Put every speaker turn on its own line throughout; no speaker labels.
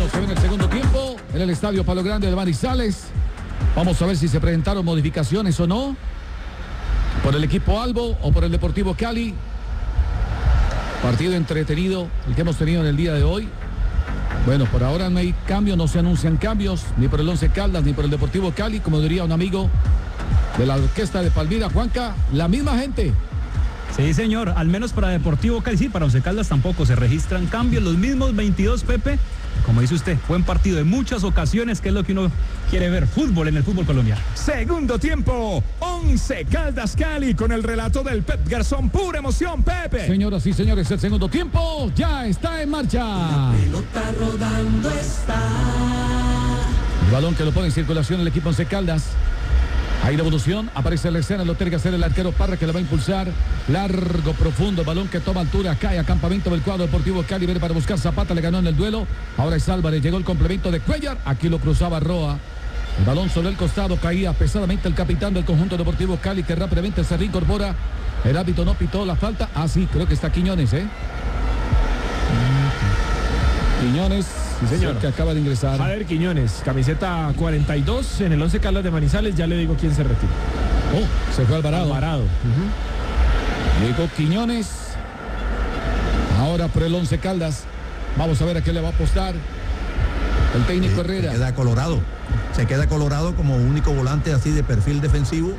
Se ve en el segundo tiempo en el estadio Palo Grande de Manizales. Vamos a ver si se presentaron modificaciones o no. Por el equipo Albo o por el Deportivo Cali. Partido entretenido el que hemos tenido en el día de hoy. Bueno, por ahora no hay cambios, no se anuncian cambios, ni por el Once Caldas, ni por el Deportivo Cali, como diría un amigo de la orquesta de Palmira, Juanca, la misma gente.
Sí, señor, al menos para Deportivo Cali, sí, para Once Caldas tampoco se registran cambios, los mismos 22, Pepe. Como dice usted, buen partido en muchas ocasiones, que es lo que uno quiere ver, fútbol en el fútbol colombiano.
Segundo tiempo, Once Caldas Cali, con el relato del Pep Garzón, pura emoción, Pepe.
Señoras y señores, el segundo tiempo ya está en marcha.
La pelota rodando está.
El balón que lo pone en circulación el equipo Once Caldas. Hay la evolución, aparece en la escena, lo tiene que hacer el arquero Parra, que lo va a impulsar. Largo, profundo, balón que toma altura, cae a campamento del cuadro Deportivo Cali, viene para buscar Zapata, le ganó en el duelo. Ahora es Álvarez, llegó el complemento de Cuellar, aquí lo cruzaba Roa. El balón sobre el costado, caía pesadamente el capitán del conjunto Deportivo Cali, que rápidamente se reincorpora. El árbitro no pitó la falta. Ah, sí, creo que está Quiñones, Quiñones,
sí, señor,
que acaba de ingresar.
Jader Quiñones, camiseta 42 en el Once Caldas de Manizales, ya le digo quién se retira.
Oh, se fue Alvarado. Llegó Quiñones. Ahora por el Once Caldas. Vamos a ver a qué le va a apostar el técnico Herrera.
Se queda Colorado como único volante así de perfil defensivo.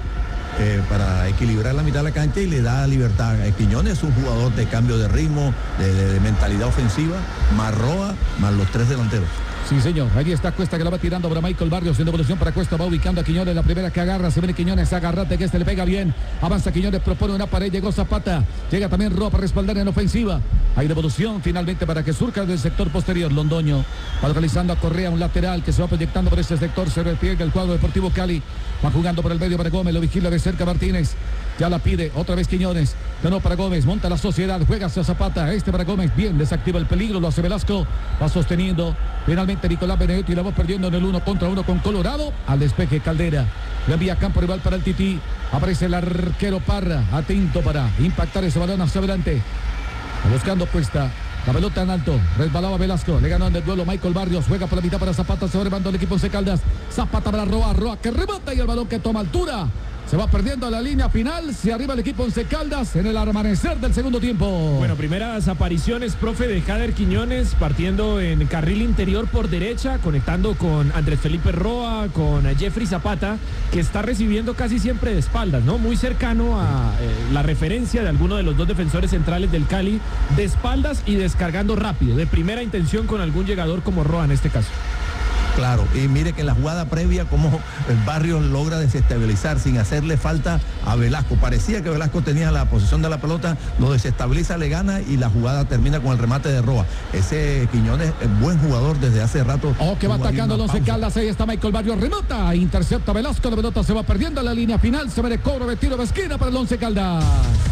Para equilibrar la mitad de la cancha y le da libertad. Quiñones es un jugador de cambio de ritmo, de mentalidad ofensiva, más Roa, más los tres delanteros.
Sí, señor. Ahí está Cuesta, que la va tirando para Michael Barrios en devolución para Cuesta. Va ubicando a Quiñones. La primera que agarra. Se viene Quiñones. Agarrate, que este le pega bien. Avanza Quiñones. Propone una pared. Llegó Zapata. Llega también Roa para respaldar en ofensiva. Hay devolución finalmente para que surca del sector posterior. Londoño va localizando a Correa, un lateral que se va proyectando por ese sector. Se repliega el cuadro Deportivo Cali. Va jugando por el medio para Gómez. Lo vigila de cerca Martínez. Ya la pide otra vez Quiñones. Ganó para Gómez. Monta la Sociedad. Juega hacia Zapata. Este para Gómez. Bien. Desactiva el peligro. Lo hace Velasco. Va sosteniendo. Finalmente Nicolás Benedetti la va perdiendo en el 1 contra 1 con Colorado. Al despeje Caldera. Le envía campo rival para el Tití. Aparece el arquero Parra. Atento para impactar ese balón hacia adelante. Buscando Cuesta. La pelota en alto. Resbalaba Velasco. Le ganó en el duelo Michael Barrios. Juega por la mitad para Zapata. Se va remando el equipo Once Caldas. Zapata para Roa. Roa que rebota y el balón que toma altura. Se va perdiendo la línea final. Se arriba el equipo Once Caldas en el amanecer del segundo tiempo.
Bueno, primeras apariciones, profe, de Jader Quiñones, partiendo en carril interior por derecha, conectando con Andrés Felipe Roa, con Jeffrey Zapata, que está recibiendo casi siempre de espaldas, ¿no? Muy cercano a la referencia de alguno de los dos defensores centrales del Cali, de espaldas y descargando rápido, de primera intención con algún llegador como Roa en este caso.
Claro, y mire que en la jugada previa como el Barrios logra desestabilizar sin hacerle falta a Velasco. Parecía que Velasco tenía la posición de la pelota, lo desestabiliza, le gana y la jugada termina con el remate de Roa. Ese Quiñones es buen jugador desde hace rato.
Que va atacando el Once Caldas. Ahí está Michael Barrios, remota, intercepta Velasco, la pelota se va perdiendo en la línea final. Se ve de cobro de tiro de esquina para el Once Caldas.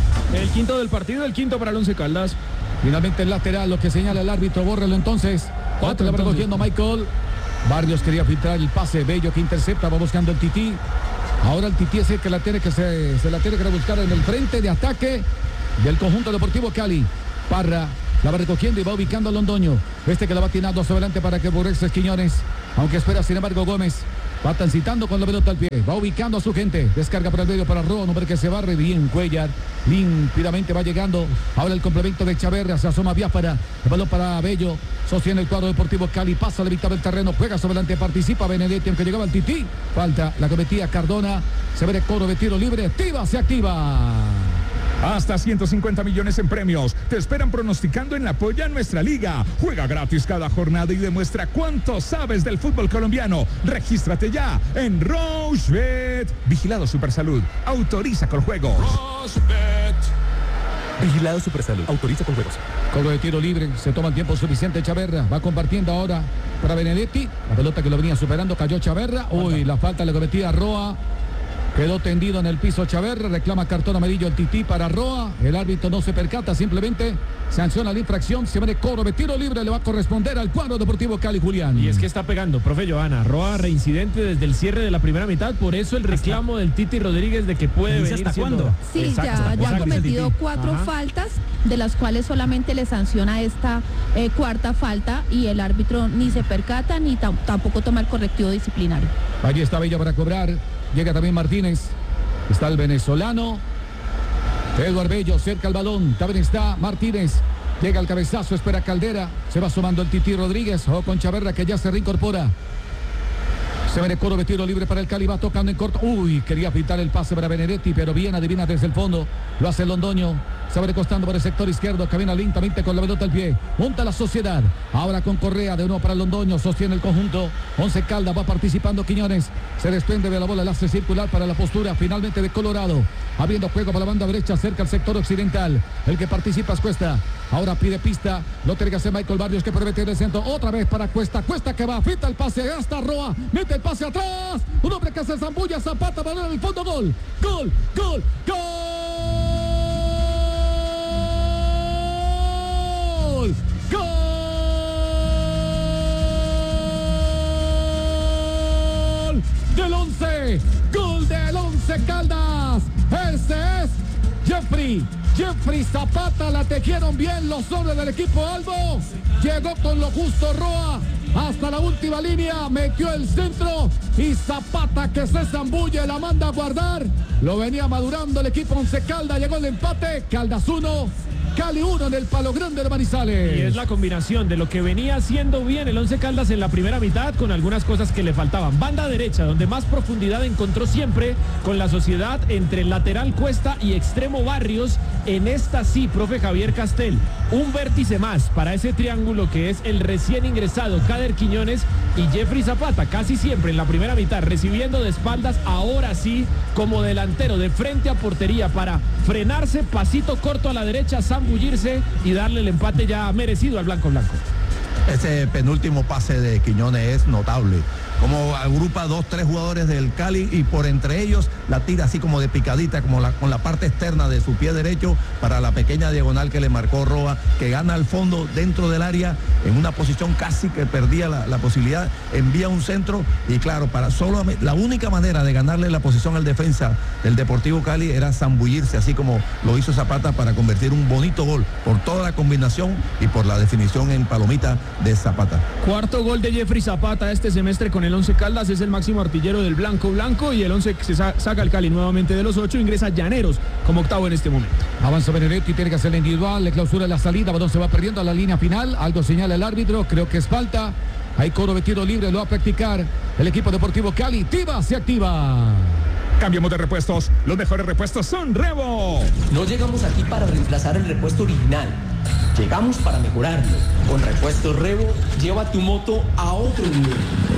El quinto del partido, el quinto para el Once Caldas.
Finalmente el lateral, lo que señala el árbitro, bórrelo entonces. Otro le va recogiendo Michael. Barrios quería filtrar el pase, Bello que intercepta, va buscando el Tití. Ahora el Tití es el que la tiene que se la tiene que rebuscar en el frente de ataque del conjunto Deportivo Cali. Parra la va recogiendo y va ubicando a Londoño. Este que la va tirando hacia adelante para que Borges Quiñones. Aunque espera sin embargo Gómez. Va transitando con la pelota al pie. Va ubicando a su gente. Descarga por el medio para Roa. Un hombre que se barre bien. Cuellar. Límpidamente va llegando. Ahora el complemento de Chaverra. Se asoma Biafara. El balón para Bello. Sostiene el cuadro Deportivo Cali. Pasa la mitad del terreno. Juega sobre adelante. Participa Benedetti. Aunque llegaba el Tití. Falta. La cometía Cardona. Se ve de cobro de tiro libre. Activa. Se activa.
Hasta 150 millones en premios. Te esperan pronosticando en la Polla Nuestra Liga. Juega gratis cada jornada y demuestra cuánto sabes del fútbol colombiano. Regístrate ya en Rochebet. Vigilado Supersalud. Autoriza con juegos.
Rochebet. Vigilado Supersalud. Autoriza con juegos.
Cobro de tiro libre. Se toma el tiempo suficiente Chaverra. Va compartiendo ahora para Benedetti. La pelota que lo venía superando. Cayó Chaverra. Uy, la falta le cometía a Roa. Quedó tendido en el piso Chaverra, reclama cartón amarillo el Tití para Roa. El árbitro no se percata, simplemente sanciona la infracción, se viene cobro de tiro libre, le va a corresponder al cuadro Deportivo Cali, Julián.
Y es que está pegando, profe Johanna. Roa reincidente desde el cierre de la primera mitad, por eso el reclamo del Titi Rodríguez de que puede venir
¿Hasta
siendo...
cuándo?
Sí,
Exacto,
ya ha cometido 4
Ajá.
faltas, de las cuales solamente le sanciona esta cuarta falta y el árbitro ni se percata ni tampoco toma el correctivo disciplinario.
Allí está Bello para cobrar, llega también Martínez, está el venezolano, Eduardo Bello cerca al balón, también está Martínez, llega el cabezazo, espera Caldera, se va sumando el Titi Rodríguez, o con Chaverra que ya se reincorpora. Se viene coro de tiro libre para el Cali, va tocando en corto. Uy, quería pintar el pase para Benedetti, pero bien adivina desde el fondo. Lo hace el Londoño. Se va recostando por el sector izquierdo. Camina lentamente con la pelota al pie. Monta la Sociedad. Ahora con Correa, de nuevo para el Londoño. Sostiene el conjunto. Once Caldas, va participando Quiñones. Se desprende de la bola, el hace circular para la postura finalmente de Colorado. Habiendo juego para la banda derecha, cerca al sector occidental. El que participa es Cuesta. Ahora pide pista. Lo tiene que hacer Michael Barrios, que permite el centro. Otra vez para Cuesta. Cuesta que va, fita el pase. Hasta Roa. Mete el pase atrás. Un hombre que se zambulla. Zapata, balón en el fondo. Gol. Gol. Gol. Gol. Gol del 11. Gol del 11 Caldas. Ese es Jeffrey Zapata. La tejieron bien los hombres del equipo Albo. Llegó con lo justo Roa hasta la última línea, metió el centro y Zapata, que se zambulle, la manda a guardar. Lo venía madurando el equipo Once Caldas. Llegó el empate. Caldas 1, Cali 1 en el Palo Grande de Manizales.
Y es la combinación de lo que venía haciendo bien el Once Caldas en la primera mitad con algunas cosas que le faltaban. Banda derecha, donde más profundidad encontró siempre con la Sociedad entre el lateral Cuesta y extremo Barrios. En esta sí, profe Javier Castel, un vértice más para ese triángulo que es el recién ingresado Kader Quiñones y Jeffrey Zapata, casi siempre en la primera mitad recibiendo de espaldas, ahora sí como delantero de frente a portería para frenarse, pasito corto a la derecha, zambullirse y darle el empate ya merecido al blanco.
Ese penúltimo pase de Quiñones es notable. Como agrupa 2-3 jugadores del Cali y por entre ellos la tira así como de picadita, como con la parte externa de su pie derecho para la pequeña diagonal que le marcó Roa, que gana al fondo dentro del área en una posición casi que perdía la posibilidad, envía un centro y claro, la única manera de ganarle la posición al defensa del Deportivo Cali era zambullirse, así como lo hizo Zapata para convertir un bonito gol por toda la combinación y por la definición en palomita de Zapata.
Cuarto gol de Jeffrey Zapata este semestre con el Once Caldas, es el máximo artillero del blanco y el 11 que se saca el Cali nuevamente de los 8, ingresa Llaneros como octavo en este momento.
Avanza Benedetti, tiene que hacer la individual, le clausura la salida, balón se va perdiendo a la línea final, algo señala el árbitro, creo que es falta. Hay coro de tiro libre, lo va a practicar el equipo Deportivo Cali. Tiva se activa.
Cambiamos de repuestos. Los mejores repuestos son Revo.
No llegamos aquí para reemplazar el repuesto original. Llegamos para mejorarlo. Con Repuestos Revo, lleva tu moto a otro nivel.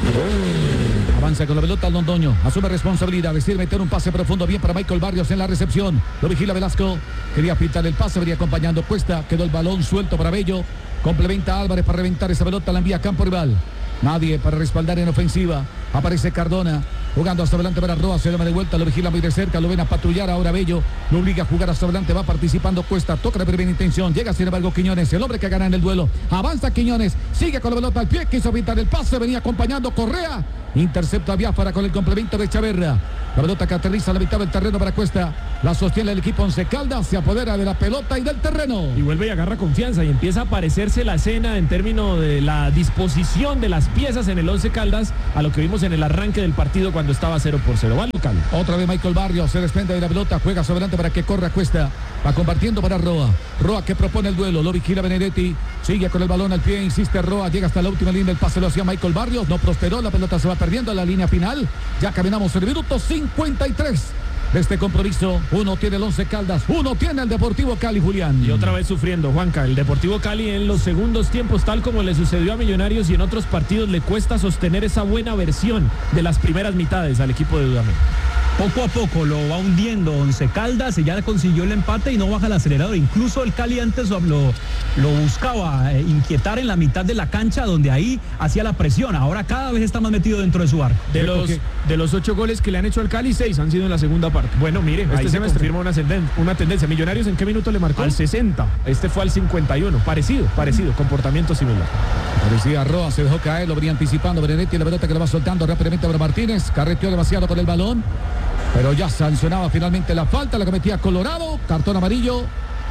Avanza con la pelota al Londoño, asume responsabilidad, decide meter un pase profundo bien para Michael Barrios en la recepción. Lo vigila Velasco, quería pintar el pase, venía acompañando Cuesta, quedó el balón suelto para Bello. Complementa a Álvarez para reventar esa pelota, la envía a campo rival. Nadie para respaldar en ofensiva. Aparece Cardona, jugando hasta adelante para Roa, se llama de vuelta, lo vigila muy de cerca, lo ven a patrullar ahora Bello, lo obliga a jugar hasta adelante, va participando Cuesta, toca de primera intención, llega sin embargo Quiñones, el hombre que gana en el duelo, avanza Quiñones, sigue con la pelota al pie, quiso pintar el pase, venía acompañando Correa, intercepta a Biafara con el complemento de Chaverra, la pelota que aterriza a la mitad del terreno para Cuesta, la sostiene el equipo Once Caldas, se apodera de la pelota y del terreno.
Y vuelve y agarra confianza y empieza a parecerse la escena en términos de la disposición de las piezas en el Once Caldas a lo que vimos en el arranque del partido cuando estaba 0-0. Va el Cali.
Otra vez Michael Barrios se desprende de la pelota, juega sobre adelante para que corra Cuesta, va compartiendo para Roa. Roa que propone el duelo, lo vigila Benedetti, sigue con el balón al pie, insiste Roa, llega hasta la última línea, el pase lo hacía Michael Barrios, no prosperó, la pelota se va perdiendo a la línea final, ya caminamos el minuto 53 de este compromiso. Uno tiene el Once Caldas, uno tiene el Deportivo Cali, Julián.
Y otra vez sufriendo, Juanca, el Deportivo Cali en los segundos tiempos, tal como le sucedió a Millonarios y en otros partidos, le cuesta sostener esa buena versión de las primeras mitades al equipo de Dudamel.
Poco a poco lo va hundiendo Once Caldas y ya consiguió el empate y no baja el acelerador. Incluso el Cali antes lo buscaba inquietar en la mitad de la cancha, donde ahí hacía la presión. Ahora cada vez está más metido dentro de su arco.
De los 8 goles que le han hecho al Cali, 6 han sido en la segunda parte.
Bueno, mire, ahí se confirma una tendencia. Millonarios, ¿en qué minuto le marcó?
Al 60.
Este fue al 51. Parecido, comportamiento similar.
Parecía Roa, se dejó caer, lo venía anticipando Benedetti, la pelota que le va soltando rápidamente a Martínez, carreteó demasiado con el balón, pero ya sancionaba finalmente la falta, la cometía Colorado, cartón amarillo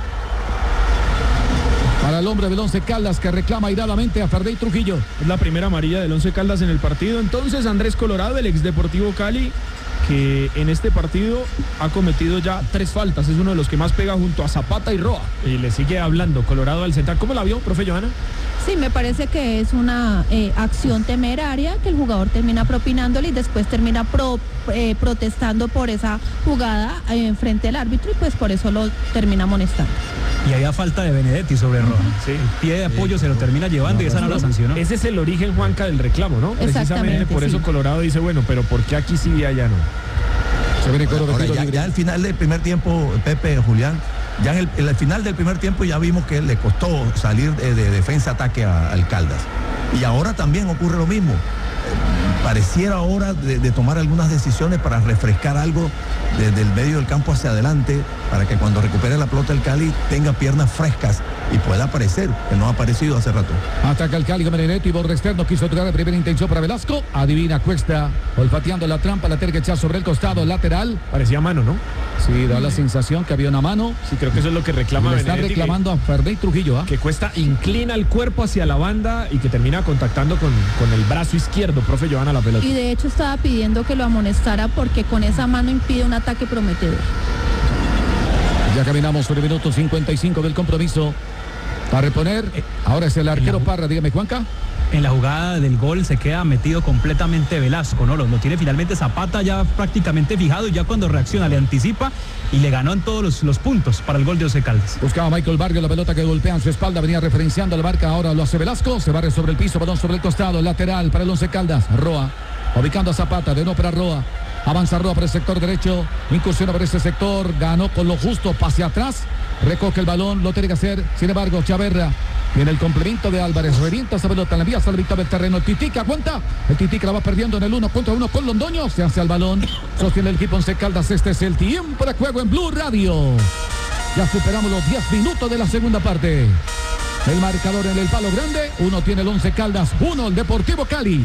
para el hombre del Once Caldas, que reclama airadamente a Ferdey Trujillo.
Es la primera amarilla del Once Caldas en el partido. Entonces Andrés Colorado, el ex Deportivo Cali, que en este partido ha cometido ya 3 faltas, es uno de los que más pega junto a Zapata y Roa.
Y le sigue hablando Colorado al central. ¿Cómo la vio, profe Johanna?
Sí, me parece que es una acción temeraria que el jugador termina propinándole y después termina protestando por esa jugada frente al árbitro y pues por eso lo termina amonestando.
Y había falta de Benedetti sobre Roa.
Sí.
El pie de apoyo se lo termina llevando y esa no la sancionó.
Ese es el origen, Juanca, del reclamo, ¿no? Precisamente por eso Colorado dice, bueno, pero ¿por qué aquí sí y allá no?
Se viene
ahora, ya al final del primer tiempo, Pepe, Julián, ya en el final del primer tiempo ya vimos que le costó salir de defensa-ataque al Caldas. Y ahora también ocurre lo mismo. Pareciera hora de tomar algunas decisiones para refrescar algo desde el medio del campo hacia adelante, para que cuando recupere la pelota el Cali tenga piernas frescas y pueda aparecer, que no ha aparecido hace rato.
Ataca el Cali con Benedetti, borde externo, quiso tocar la primera intención para Velasco, adivina Cuesta, olfateando la trampa, la tiene que echar sobre el costado lateral.
Parecía mano, ¿no?
Sí, da la sensación que había una mano.
Sí, creo que eso es lo que reclama
Benedetti. Está reclamando a Ferdey Trujillo,
que Cuesta inclina el cuerpo hacia la banda y que termina contactando con el brazo izquierdo, profe Johanna, la pelota.
Y de hecho estaba pidiendo que lo amonestara porque con esa mano impide un ataque prometedor.
Ya caminamos sobre el minuto 55 del compromiso. Para reponer, ahora es el arquero Parra, dígame, Juanca.
En la jugada del gol se queda metido completamente Velasco, ¿no? Lo tiene finalmente Zapata ya prácticamente fijado y ya cuando reacciona le anticipa y le ganó en todos los puntos para el gol de Once Caldas.
Buscaba Michael Barrios la pelota que golpea en su espalda, venía referenciando la marca, ahora lo hace Velasco, se barre sobre el piso, balón sobre el costado, lateral para el Once Caldas, Roa, ubicando a Zapata, de no para Roa. Avanza Roa por el sector derecho, incursiona por ese sector, ganó con lo justo, pase atrás, recoge el balón, lo tiene que hacer, sin embargo, Chaverra, tiene el complemento de Álvarez, revienta esa pelota, la envía hasta la mitad del terreno, el Titica aguanta, el Titica la va perdiendo en el 1 contra 1 con Londoño, se hace al balón, sostiene el equipo Once Caldas, este es el tiempo de juego en Blue Radio. Ya superamos los 10 minutos de la segunda parte. El marcador en el palo grande, 1 tiene el Once Caldas, 1 el Deportivo Cali.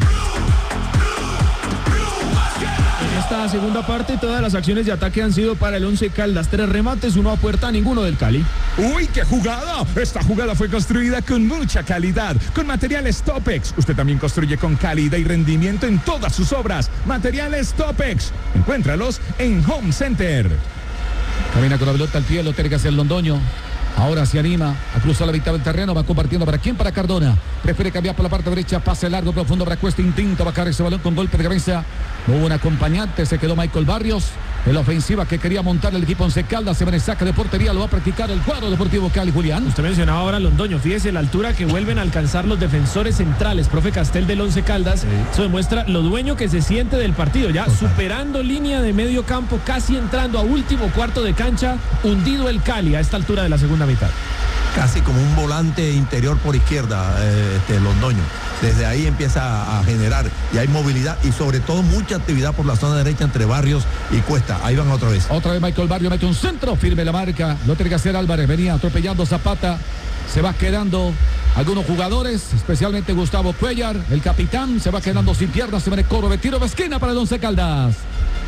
En esta segunda parte todas las acciones de ataque han sido para el Once Caldas, 3 remates, 1 a puerta, ninguno del Cali.
¡Uy, qué jugada! Esta jugada fue construida con mucha calidad, con materiales Topex. Usted también construye con calidad y rendimiento en todas sus obras. Materiales Topex. Encuéntralos en Home Center.
Camina con la pelota al pie, lo tiene que hacer Londoño. Ahora se anima a cruzar la mitad del terreno, va compartiendo para quién, para Cardona. Prefiere cambiar por la parte derecha, pase largo, profundo para Cuesta, intenta bajar ese balón con golpe de cabeza. No hubo un acompañante, se quedó Michael Barrios. En la ofensiva que quería montar el equipo Once Caldas, se viene saque de portería, lo va a practicar el cuadro Deportivo Cali, Julián.
Usted mencionaba ahora a Londoño, fíjese la altura que vuelven a alcanzar los defensores centrales, profe Castel del Once Caldas. Sí. Eso demuestra lo dueño que se siente del partido, ya superando línea de medio campo, casi entrando a último cuarto de cancha, hundido el Cali a esta altura de la segunda mitad.
Casi como un volante interior por izquierda, Londoño. Desde ahí empieza a generar y hay movilidad y sobre todo mucha actividad por la zona derecha entre Barrios y Cuesta. Ahí van otra vez.
Otra vez Michael Barrios mete un centro, firme la marca. Lo tiene que hacer Álvarez. Venía atropellando Zapata. Se va quedando algunos jugadores, especialmente Gustavo Cuellar, el capitán. Se va quedando sin piernas. Se viene cobro de tiro de esquina para el Once Caldas.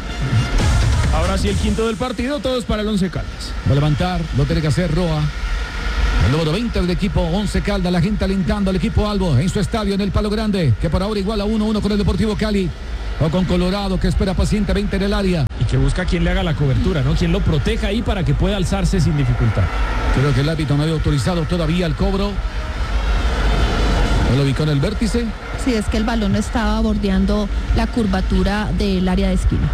Ahora sí el quinto del partido, todo es para el Once Caldas.
Va a levantar, lo tiene que hacer Roa. El número 20 del equipo Once Caldas, la gente alentando al equipo Albo en su estadio en el Palo Grande, que por ahora igual a 1-1 con el Deportivo Cali. O con Colorado, que espera pacientemente en el área.
Y que busca quien le haga la cobertura, ¿no? Quien lo proteja ahí para que pueda alzarse sin dificultad.
Creo que el árbitro no había autorizado todavía el cobro. ¿No lo ubicó en el vértice?
Sí, es que el balón no estaba bordeando la curvatura del área de esquina.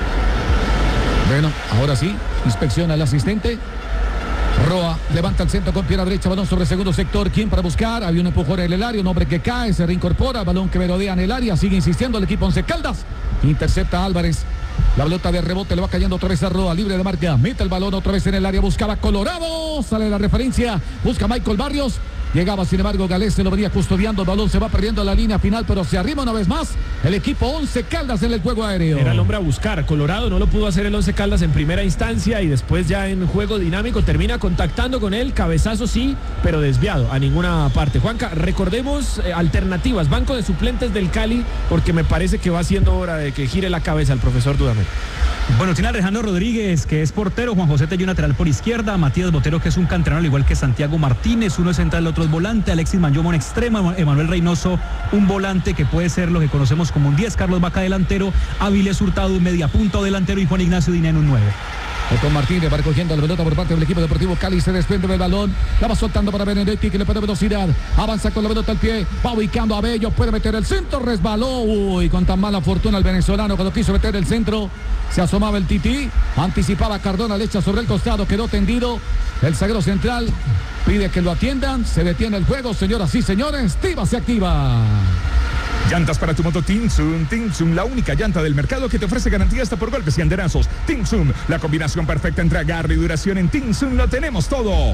Bueno, ahora sí, inspecciona el asistente. Roa levanta el centro con pierna derecha, balón sobre el segundo sector. ¿Quién para buscar? Había un empujón en el área, un hombre que cae, se reincorpora, balón que merodea en el área, sigue insistiendo el equipo Once Caldas. Intercepta Álvarez, La pelota de rebote le va cayendo otra vez a Roa, libre de marca. Mete el balón otra vez en el área, buscaba Colorado. Sale la referencia, busca Michael Barrios. Llegaba, sin embargo, Galés se lo venía custodiando. El balón se va perdiendo la línea final, pero se arrima una vez más el equipo Once Caldas en el juego aéreo.
Era el hombre a buscar. Colorado no lo pudo hacer el Once Caldas en primera instancia y después ya en juego dinámico termina contactando con él. Cabezazo sí, pero desviado a ninguna parte. Juanca, recordemos alternativas. Banco de suplentes del Cali, porque me parece que va siendo hora de que gire la cabeza el profesor Dudamel.
Bueno, tiene a Alejandro Rodríguez, que es portero, Juan José Tello lateral por izquierda, Matías Botero, que es un canterano, al igual que Santiago Martínez, uno es central, el otro es volante, Alexis Manyomo en extrema, Emanuel Reynoso, un volante que puede ser lo que conocemos como un 10, Carlos Vaca delantero, Avilés Hurtado un media punta o delantero y Juan Ignacio Dineno un 9.
Con Martínez va recogiendo la pelota por parte del equipo deportivo Cali, se desprende del balón, la va soltando para Benedetti, que le pone velocidad, avanza con la pelota al pie, va ubicando a Bello, puede meter el centro, resbaló, con tan mala fortuna el venezolano cuando quiso meter el centro, se asomaba el Tití, anticipaba Cardona, le echa sobre el costado, quedó tendido, el zaguero central pide que lo atiendan, se detiene el juego, señoras y señores, Tiva se activa.
Llantas para tu moto Tinsum. Tinsum, la única llanta del mercado que te ofrece garantía hasta por golpes y andenazos. Tinsum, la combinación perfecta entre agarre y duración. En Tinsum lo tenemos todo.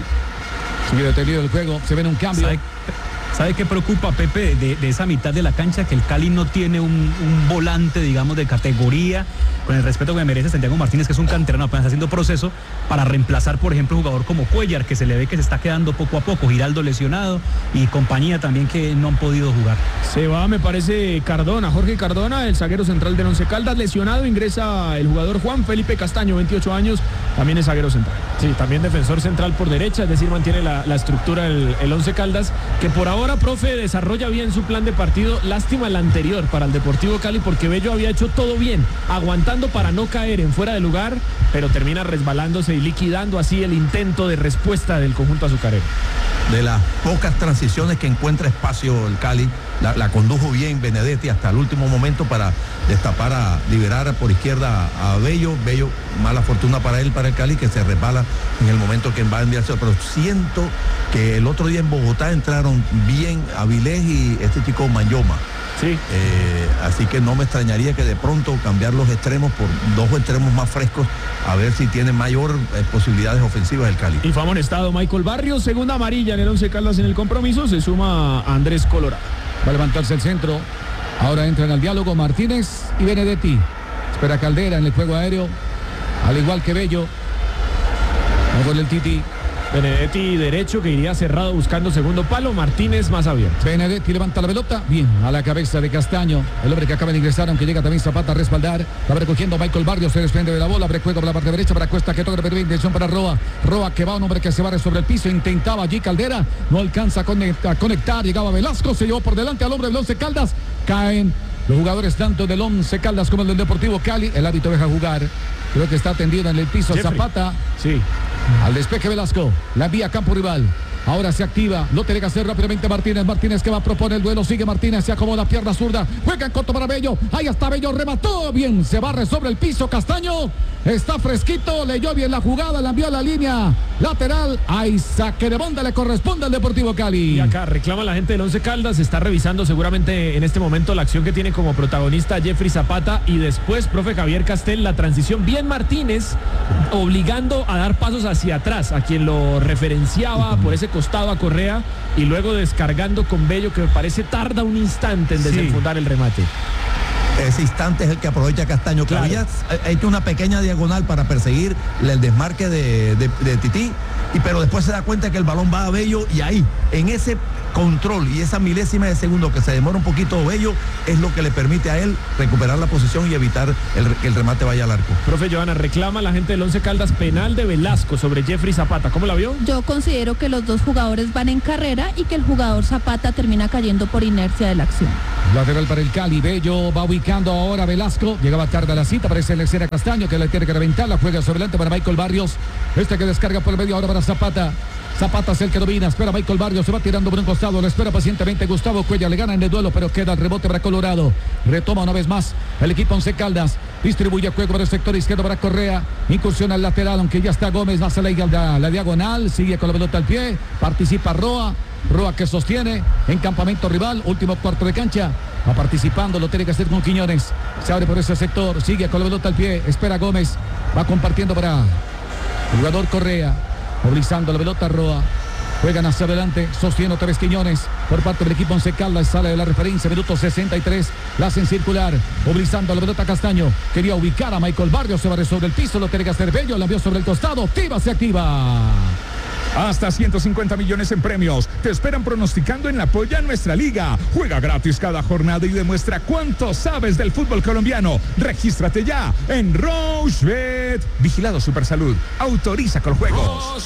Sigue detenido el juego, se ve un cambio.
¿Sabe qué preocupa, Pepe, de esa mitad de la cancha? Que el Cali no tiene un volante, digamos, de categoría, con el respeto que me merece Santiago Martínez, que es un canterano apenas haciendo proceso, para reemplazar, por ejemplo, un jugador como Cuellar, que se le ve que se está quedando poco a poco, Giraldo lesionado y compañía también que no han podido jugar.
Se va, me parece, Cardona, Jorge Cardona, el zaguero central del Once Caldas, lesionado, ingresa el jugador Juan Felipe Castaño, 28 años, también es zaguero central.
Sí, también defensor central por derecha, es decir, mantiene la estructura el Once Caldas, que por ahora, profe, desarrolla bien su plan de partido. Lástima el anterior para el Deportivo Cali, porque Bello había hecho todo bien, aguantando para no caer en fuera de lugar, pero termina resbalándose y liquidando así el intento de respuesta del conjunto azucarero.
De las pocas transiciones que encuentra espacio el Cali, la condujo bien Benedetti hasta el último momento para destapar, liberar por izquierda a Bello. Bello, mala fortuna para él, para el Cali, que se resbala en el momento que va a enviarse. Pero siento que el otro día en Bogotá entraron bien Avilés y este chico Mayoma.
Sí.
Así que no me extrañaría que de pronto cambiar los extremos por dos extremos más frescos, a ver si tiene mayor posibilidades ofensivas el Cali.
Y fue amonestado Michael Barrios, segunda amarilla en el Once Caldas en el compromiso, se suma Andrés Colorado.
Va a levantarse el centro, ahora entran al diálogo Martínez y Benedetti. Espera Caldera en el juego aéreo, al igual que Bello. Con el Titi.
Benedetti derecho, que iría cerrado buscando segundo palo, Martínez más abierto.
Benedetti levanta la pelota, bien, a la cabeza de Castaño, el hombre que acaba de ingresar, aunque llega también Zapata a respaldar, la va recogiendo Michael Barrios, se desprende de la bola, abre juego por la parte derecha para Cuesta, que toca, pero intención para Roa, que va, un hombre que se barre sobre el piso, intentaba allí Caldera, no alcanza a conectar, llegaba Velasco, se llevó por delante al hombre del Once Caldas, caen los jugadores tanto del Once Caldas como del Deportivo Cali, el árbitro deja jugar, creo que está tendido en el piso Jeffrey. Zapata,
sí.
Al despeje Velasco, la envía a campo rival. Ahora se activa, lo tiene que hacer rápidamente Martínez que va a proponer el duelo, sigue Martínez, se acomoda pierna zurda, juega en corto para Bello, ahí está Bello, remató bien, se barre sobre el piso Castaño, está fresquito, leyó bien la jugada, la envió a la línea lateral, ahí saque de banda, le corresponde al Deportivo Cali.
Y acá reclama la gente del Once Caldas, está revisando seguramente en este momento la acción que tiene como protagonista Jeffrey Zapata y después, profe Javier Castel, la transición, bien Martínez, obligando a dar pasos hacia atrás, a quien lo referenciaba por ese costado a Correa y luego descargando con Bello, que me parece tarda un instante en desenfundar el remate.
Ese instante es el que aprovecha Castaño, que había hecho una pequeña diagonal para perseguir el desmarque de Tití, pero después se da cuenta que el balón va a Bello y ahí, en ese control y esa milésima de segundo que se demora un poquito Bello, es lo que le permite a él recuperar la posición y evitar que el remate vaya al arco.
Profe Johanna, reclama la gente del Once Caldas penal de Velasco sobre Jeffrey Zapata. ¿Cómo la vio?
Yo considero que los dos jugadores van en carrera y que el jugador Zapata termina cayendo por inercia de la acción.
Lateral para el Cali, Bello va ubicando ahora Velasco, llegaba tarde a la cita, parece el a Castaño, que le tiene que reventar, la juega sobre adelante para Michael Barrios, que descarga por el medio ahora para Zapata. Zapata es el que domina, espera Michael Barrios, se va tirando por un costado, lo espera pacientemente Gustavo Cuellar, le gana en el duelo, pero queda el rebote para Colorado. Retoma una vez más el equipo Once Caldas, distribuye juego para el sector izquierdo para Correa, incursiona al lateral, aunque ya está Gómez, hace la diagonal, sigue con la pelota al pie, participa Roa que sostiene en campamento rival, último cuarto de cancha, Va participando, lo tiene que hacer con Quiñones. Se abre por ese sector, sigue con la pelota al pie. Espera Gómez, va compartiendo para el jugador Correa. Movilizando la pelota Roa. Juegan hacia adelante, sostiene otra vez Quiñones por parte del equipo Once Caldas, sale de la referencia, minuto 63, la hacen circular, movilizando la pelota Castaño, quería ubicar a Michael Barrios, se va sobre el piso, lo tiene que hacer Bello, la envió sobre el costado, Tiva se activa.
Hasta 150 millones en premios. Te esperan pronosticando en la Polla Nuestra Liga. Juega gratis cada jornada y demuestra cuánto sabes del fútbol colombiano. Regístrate ya en Rochebet. Vigilado Supersalud. Autoriza con juegos.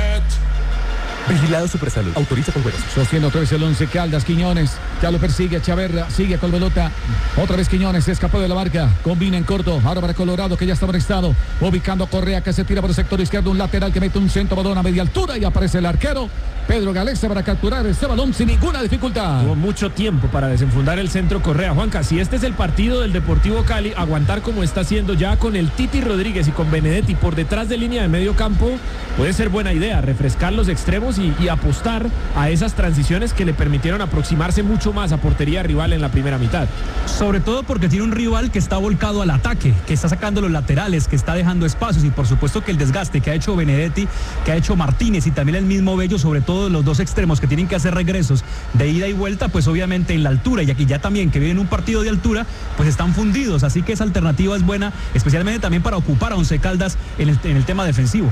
Vigilado Supersalud. Autoriza con juegos.
Sostiene otra vez el Once Caldas. Quiñones ya lo persigue. Chaverra sigue con pelota. Otra vez Quiñones se escapó de la marca. Combina en corto. Ahora para Colorado que ya está conectado. Ubicando a Correa que se tira por el sector izquierdo. Un lateral que mete un centro balón a media altura. Y aparece el arquero Pedro Galese para capturar este balón sin ninguna dificultad.
Tuvo mucho tiempo para desenfundar el centro Correa. Juanca, si este es el partido del Deportivo Cali, aguantar como está haciendo ya con el Titi Rodríguez y con Benedetti por detrás de línea de medio campo, puede ser buena idea. Refrescar los extremos y apostar a esas transiciones que le permitieron aproximarse mucho más a portería rival en la primera mitad.
Sobre todo porque tiene un rival que está volcado al ataque, que está sacando los laterales, que está dejando espacios y por supuesto que el desgaste que ha hecho Benedetti, que ha hecho Martínez y también el mismo Bello, sobre todo los dos extremos que tienen que hacer regresos de ida y vuelta, pues obviamente en la altura y aquí ya también que vienen un partido de altura, pues están fundidos, así que esa alternativa es buena, especialmente también para ocupar a Once Caldas en el tema defensivo.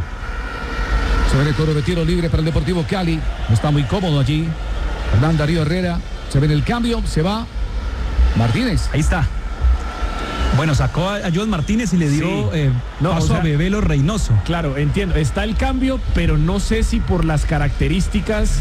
Se ve el coro de tiro libre para el Deportivo Cali, no está muy cómodo allí. Hernán Darío Herrera, se ve en el cambio, se va Martínez.
Ahí está. Bueno, sacó a Joan Martínez y le dio paso a Bebelo Reynoso.
Claro, entiendo. Está el cambio, pero no sé si por las características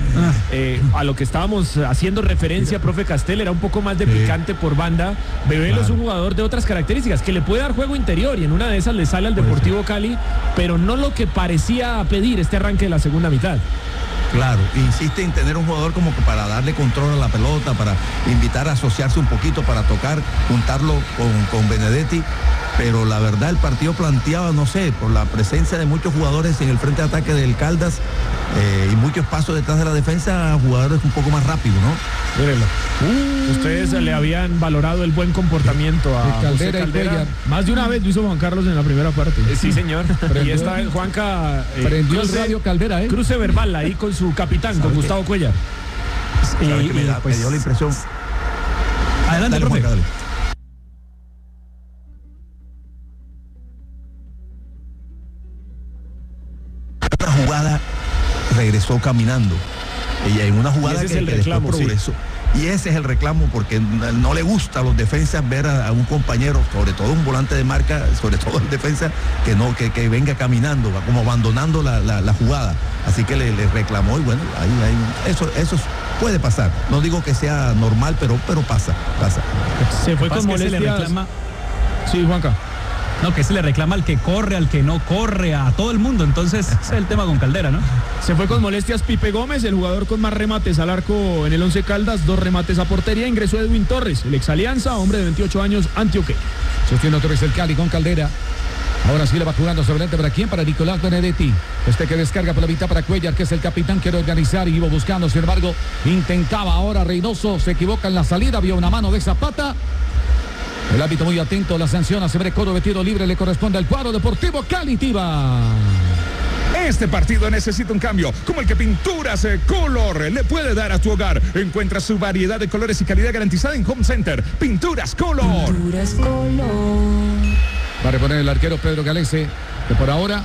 a lo que estábamos haciendo referencia, profe Castel, era un poco más de picante por banda. Bebelo es un jugador de otras características, que le puede dar juego interior y en una de esas le sale al Deportivo Cali, pero no lo que parecía pedir este arranque de la segunda mitad.
Claro, insiste en tener un jugador como que para darle control a la pelota, para invitar a asociarse un poquito, para tocar, juntarlo con Benedetti, pero la verdad el partido planteaba, no sé, por la presencia de muchos jugadores en el frente de ataque del Caldas y muchos pasos detrás de la defensa, jugadores un poco más rápidos, ¿no?
Mírenlo. Ustedes le habían valorado el buen comportamiento a
Caldera
José Caldera.
Más de una vez lo hizo Juan Carlos en la primera parte.
Sí, señor. Y esta vez Juanca
prendió el radio Caldera,
cruce verbal ahí con su capitán, con Gustavo Cuellar.
Me dio la impresión.
Adelante,
Dale,
profe.
Juanca, dale. Una jugada regresó caminando. Ella en una jugada
ese es el
que
reclamo,
después progresó. Y ese es el reclamo, porque no le gusta a los defensas ver a un compañero, sobre todo un volante de marca, sobre todo el defensa, que venga caminando, va como abandonando la jugada. Así que le reclamó y bueno, eso puede pasar. No digo que sea normal, pero pasa.
Se fue con molestias. Sí, Juanca.
No, que se le reclama al que corre, al que no corre, a todo el mundo. Entonces, ese es el tema con Caldera, ¿no?
Se fue con molestias Pipe Gómez, el jugador con más remates al arco en el Once Caldas, 2 remates a portería. Ingresó Edwin Torres, el ex Alianza, hombre de 28 años, antioqueño.
Sostiene otra vez el Cali con Caldera. Ahora sí le va jugando sobre adelante. ¿Para quién? Para Nicolás Benedetti. Este que descarga por la mitad para Cuellar, que es el capitán, quiere organizar y iba buscando. Sin embargo, intentaba ahora Reynoso. Se equivoca en la salida. Vio una mano de Zapata. El árbitro muy atento. La sanciona. Se ve coro de tiro libre. Le corresponde al cuadro Deportivo Cali. Tiva.
Este partido necesita un cambio, como el que Pinturas Color le puede dar a tu hogar. Encuentra su variedad de colores y calidad garantizada en Home Center. Pinturas Color.
Pinturas Color.
Va a reponer el arquero Pedro Galese, que por ahora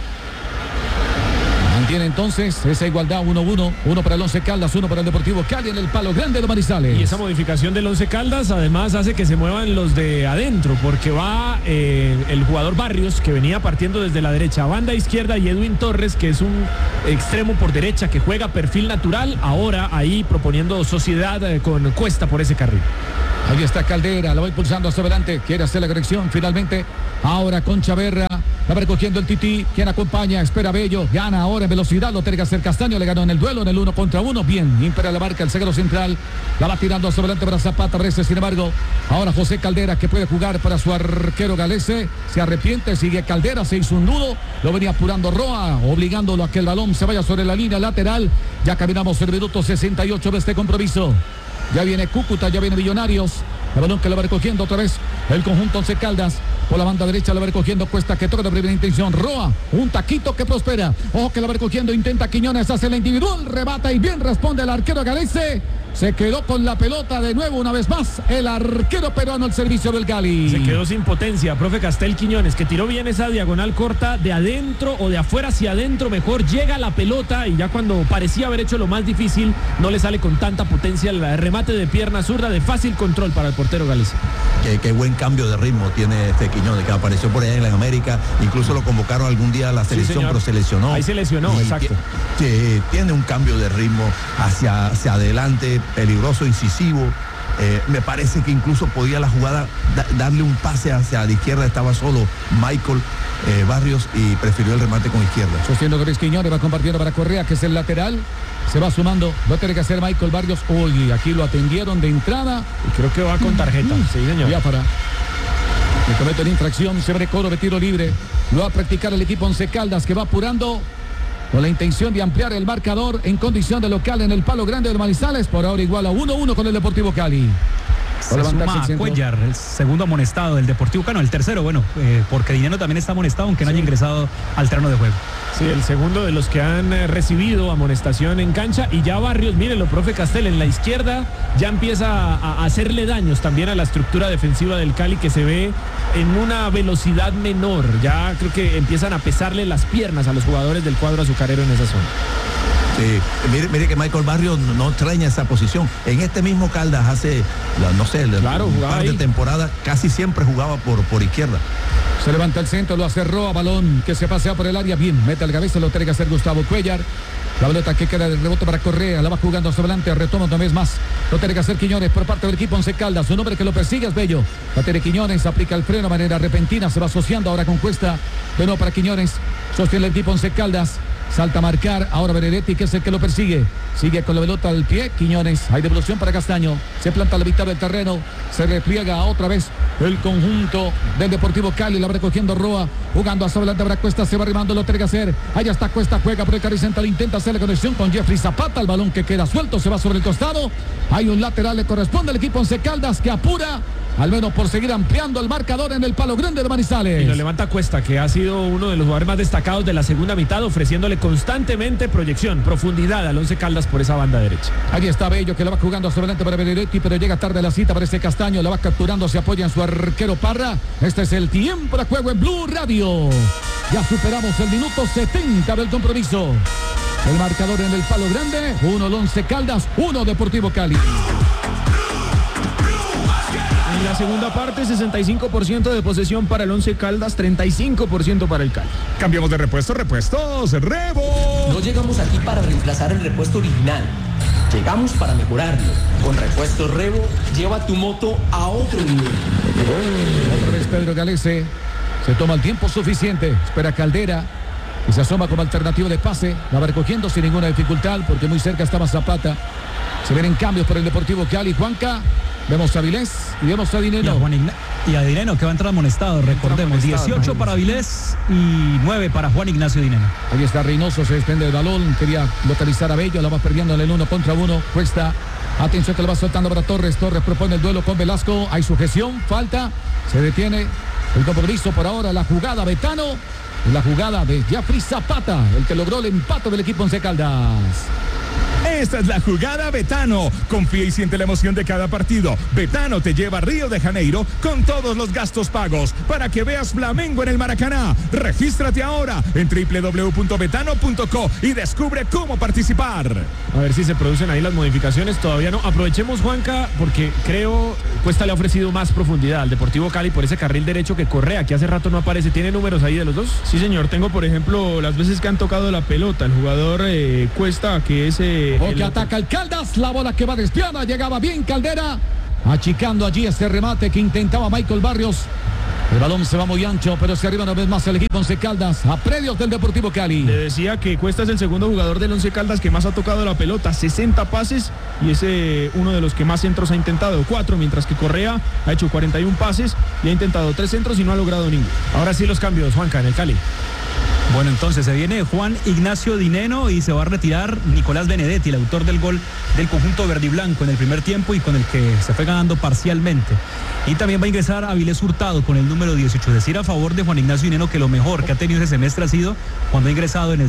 mantiene entonces esa igualdad 1-1. Uno para el Once Caldas, uno para el Deportivo Cali en el palo grande de Manizales.
Y esa modificación del Once Caldas además hace que se muevan los de adentro, porque va el jugador Barrios, que venía partiendo desde la derecha a banda izquierda, y Edwin Torres, que es un extremo por derecha que juega perfil natural, ahora ahí proponiendo sociedad con Cuesta por ese carril.
Ahí está Caldera, la va impulsando hacia adelante, quiere hacer la corrección finalmente. Ahora con Chaverra, la va recogiendo el Tití, quien acompaña, espera Bello, gana ahora en velocidad, lo tiene que hacer Castaño, le ganó en el duelo, en el 1 contra 1, bien, impera la marca el zaguero central, la va tirando hacia adelante para Zapata, parece, sin embargo, ahora José Caldera, que puede jugar para su arquero Galese, se arrepiente, sigue Caldera, se hizo un nudo, lo venía apurando Roa, obligándolo a que el balón se vaya sobre la línea lateral. Ya caminamos el minuto 68 de este compromiso. Ya viene Cúcuta, ya viene Millonarios. El balón que lo va recogiendo otra vez el conjunto Once Caldas. Por la banda derecha lo va recogiendo Cuesta, que toca de primera intención. Roa, un taquito que prospera. Ojo que lo va recogiendo, intenta Quiñones, hace la individual, rebata y bien responde el arquero galese. Se quedó con la pelota de nuevo una vez más el arquero peruano al servicio del Cali.
Se quedó sin potencia, profe Castel Quiñones, que tiró bien esa diagonal corta de adentro o de afuera hacia adentro. Mejor llega la pelota y ya cuando parecía haber hecho lo más difícil, no le sale con tanta potencia el remate de pierna zurda de fácil control para el portero galés.
Qué buen cambio de ritmo tiene este Quiñones, que apareció por allá en América. Incluso lo convocaron algún día a la selección, pero se lesionó.
Ahí se lesionó, exacto.
Tiene un cambio de ritmo hacia adelante, peligroso, incisivo. Me parece que incluso podía la jugada darle un pase hacia la izquierda. Estaba solo Michael Barrios y prefirió el remate con izquierda.
Sostiendo Luis Quiñones, va compartiendo para Correa, que es el lateral. Se va sumando, va a tener que hacer Michael Barrios. Uy, aquí lo atendieron de entrada.
Y creo que va con tarjeta.
Sí, señor. Biafara. Le cometen infracción, se abre coro de tiro libre. Lo va a practicar el equipo Once Caldas, que va apurando con la intención de ampliar el marcador en condición de local en el Palo Grande del Manizales. Por ahora igual a 1-1 con el Deportivo Cali.
Se suma Cuellar, el segundo amonestado del Deportivo Cano, el tercero, bueno, porque Dineno también está amonestado, aunque no haya ingresado al terreno de juego.
Sí, el segundo de los que han recibido amonestación en cancha. Y ya Barrios, mírenlo, profe Castel, en la izquierda ya empieza a hacerle daños también a la estructura defensiva del Cali, que se ve en una velocidad menor. Ya creo que empiezan a pesarle las piernas a los jugadores del cuadro azucarero en esa zona.
Sí, mire que Michael Barrios no extraña esa posición. En este mismo Caldas hace, no sé, un par de temporadas casi siempre jugaba por izquierda.
Se levanta el centro, lo hace Roa, balón que se pasea por el área, bien, mete al cabeza, lo tiene que hacer Gustavo Cuellar. La pelota que queda de rebote para Correa, la va jugando hacia adelante, retoma una vez más. Lo tiene que hacer Quiñones por parte del equipo Once Caldas. Un hombre que lo persigue es Bello. La tiene Quiñones, aplica el freno de manera repentina, se va asociando ahora con Cuesta. De nuevo para Quiñones, sostiene el equipo Once Caldas. Salta a marcar, ahora Benedetti, que es el que lo persigue. Sigue con la pelota al pie, Quiñones. Hay devolución para Castaño. Se planta a la mitad del terreno. Se repliega otra vez el conjunto del Deportivo Cali. La va recogiendo Roa. Jugando hacia adelante para Cuesta. Se va arrimando, lo tiene que hacer. Allá está Cuesta, juega por el carril central. Intenta hacer la conexión con Jeffrey Zapata. El balón que queda suelto se va sobre el costado. Hay un lateral, le corresponde al equipo Once Caldas, que apura, al menos por seguir ampliando el marcador en el Palo Grande de Manizales.
Y lo levanta Cuesta, que ha sido uno de los jugadores más destacados de la segunda mitad, ofreciéndole constantemente proyección, profundidad al Once Caldas por esa banda derecha.
Ahí está Bello, que la va jugando hacia adelante para Benedetti, pero llega tarde la cita para ese Castaño. La va capturando, se apoya en su arquero Parra. Este es el tiempo de juego en Blue Radio. Ya superamos el minuto 70 del compromiso. El marcador en el Palo Grande, 1 el Once Caldas, 1 Deportivo Cali.
En la segunda parte, 65% de posesión para el Once Caldas, 35% para el Cali.
Cambiamos de repuestos, Rebo.
No llegamos aquí para reemplazar el repuesto original. Llegamos para mejorarlo. Con Repuestos Rebo, lleva tu moto a otro nivel.
Otra vez Pedro Galese. Se toma el tiempo suficiente. Espera Caldera. Y se asoma como alternativa de pase. La va recogiendo sin ninguna dificultad, porque muy cerca estaba Zapata. Se ven cambios por el Deportivo Cali. Juanca. Vemos a Vilés y vemos a Dineno.
Y a Dineno, que va a entrar amonestado, recordemos. 18 para Vilés y 9 para Juan Ignacio Dineno.
Ahí está Reynoso, se desprende del balón. Quería localizar a Bello, la va perdiendo en el 1 contra 1. Cuesta. Atención que lo va soltando para Torres. Torres propone el duelo con Velasco. Hay sujeción, falta. Se detiene el compromiso por ahora. La jugada Betano. La jugada de Jeffrey Zapata, el que logró el empate del equipo Once Caldas.
Esta es la jugada Betano. Confía y siente la emoción de cada partido. Betano te lleva a Río de Janeiro con todos los gastos pagos para que veas Flamengo en el Maracaná. Regístrate ahora en www.betano.co y descubre cómo participar.
A ver si se producen ahí las modificaciones. Todavía no. Aprovechemos, Juanca, porque creo Cuesta le ha ofrecido más profundidad al Deportivo Cali por ese carril derecho que Correa, que hace rato no aparece. ¿Tiene números ahí de los dos?
Sí, señor. Tengo, por ejemplo, las veces que han tocado la pelota. El jugador Cuesta, que es...
que ataca el Caldas, la bola que va desviada, llegaba bien Caldera, achicando allí este remate que intentaba Michael Barrios. El balón se va muy ancho, pero se arriba una vez más el equipo Once Caldas, a predios del Deportivo Cali.
Le decía que Cuesta es el segundo jugador del Once Caldas que más ha tocado la pelota, 60 pases, y es uno de los que más centros ha intentado, 4, mientras que Correa ha hecho 41 pases y ha intentado 3 centros y no ha logrado ninguno.
Ahora sí los cambios, Juanca, en el Cali.
Bueno, entonces se viene Juan Ignacio Dineno y se va a retirar Nicolás Benedetti, el autor del gol del conjunto verde y blanco en el primer tiempo y con el que se fue ganando parcialmente. Y también va a ingresar Avilés Hurtado con el número 18. Decir a favor de Juan Ignacio Dineno que lo mejor que ha tenido ese semestre ha sido cuando ha ingresado en el